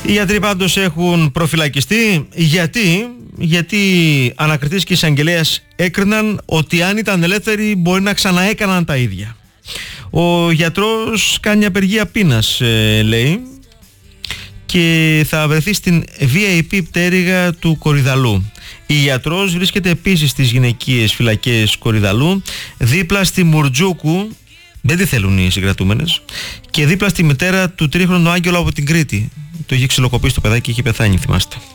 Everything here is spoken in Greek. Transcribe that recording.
Οι γιατροί πάντως έχουν προφυλακιστεί. Γιατί ανακριτής και εισαγγελέας έκριναν ότι αν ήταν ελεύθεροι μπορεί να ξαναέκαναν τα ίδια. Ο γιατρός κάνει απεργία πείνας, λέει, και θα βρεθεί στην VIP πτέρυγα του Κορυδαλού. Η γιατρός βρίσκεται επίσης στις γυναικείες φυλακές Κορυδαλού, δίπλα στη Μουρτζούκου, δεν τη θέλουν οι συγκρατούμενες, και δίπλα στη μητέρα του τρίχρονου Άγγελου από την Κρήτη. Το είχε ξυλοκοπήσει το παιδάκι και είχε πεθάνει, θυμάστε.